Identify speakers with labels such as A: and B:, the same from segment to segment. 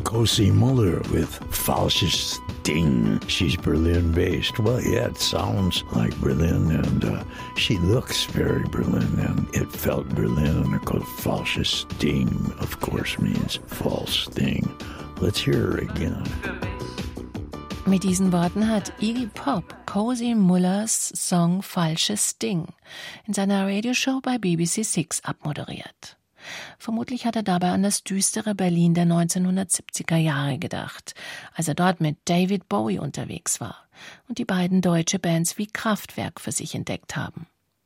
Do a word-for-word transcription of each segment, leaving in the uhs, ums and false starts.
A: Cosi Muller with Falsches Ding. She's Berlin-based. Well, yeah, it sounds like Berlin, and uh, she looks very Berlin, and it felt Berlin, and of course, Falsches Ding, of course, means false thing. Let's hear her again.
B: Mit diesen Worten hat Iggy Pop Cosi Mullers Song Falsches Ding in seiner Radioshow bei B B C Six abmoderiert. Vermutlich hat er dabei an das düstere Berlin der neunzehnhundertsiebziger Jahre gedacht, als er dort mit David Bowie unterwegs war und die beiden deutsche Bands wie Kraftwerk für sich entdeckt haben.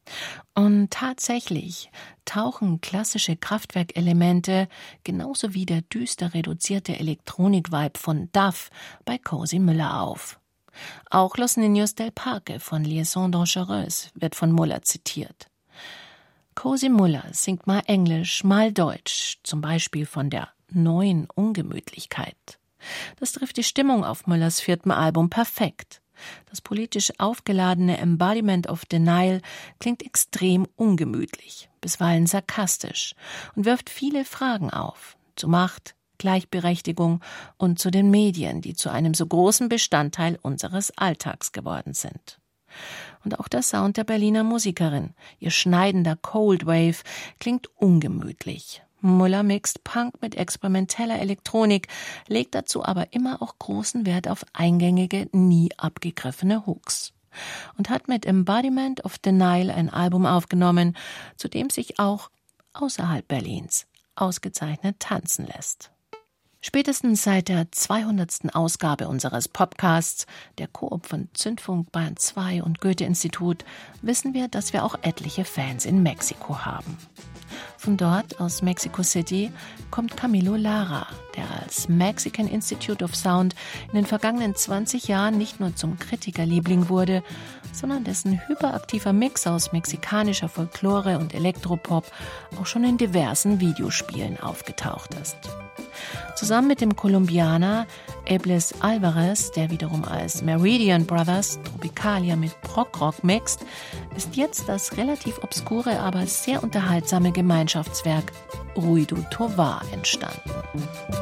B: Und tatsächlich tauchen klassische Kraftwerk-Elemente genauso wie der düster reduzierte Elektronik-Vibe von Duff bei Cosi Muller auf. Auch Los Niños del Parque von Liaison Dangereuse wird von Muller zitiert. Cosi Muller singt mal Englisch, mal Deutsch, zum Beispiel von der neuen Ungemütlichkeit. Das trifft die Stimmung auf Mullers viertem Album perfekt. Das politisch aufgeladene Embodiment of Denial klingt extrem ungemütlich, bisweilen sarkastisch und wirft viele Fragen auf, zu Macht, Gleichberechtigung und zu den Medien, die zu einem so großen Bestandteil unseres Alltags geworden sind. Und auch der Sound der Berliner Musikerin, ihr schneidender Cold Wave, klingt ungemütlich. Muller mixt Punk mit experimenteller Elektronik, legt dazu aber immer auch großen Wert auf eingängige, nie abgegriffene Hooks. Und hat mit Embodiment of Denial ein Album aufgenommen, zu dem sich auch außerhalb Berlins ausgezeichnet tanzen lässt. Spätestens seit der zweihundertsten Ausgabe unseres Podcasts, der Koop von Zündfunk Bayern zwei und Goethe-Institut, wissen wir, dass wir auch etliche Fans in Mexiko haben. Von dort, aus Mexico City, kommt Camilo Lara, der als Mexican Institute of Sound in den vergangenen zwanzig Jahren nicht nur zum Kritikerliebling wurde, sondern dessen hyperaktiver Mix aus mexikanischer Folklore und Elektropop auch schon in diversen Videospielen aufgetaucht ist. Zusammen mit dem Kolumbianer Ebles Alvarez, der wiederum als Meridian Brothers Tropicalia mit Prog-Rock mixt, ist jetzt das relativ obskure, aber sehr unterhaltsame Gemeinschaftswerk Ruido Tovar entstanden.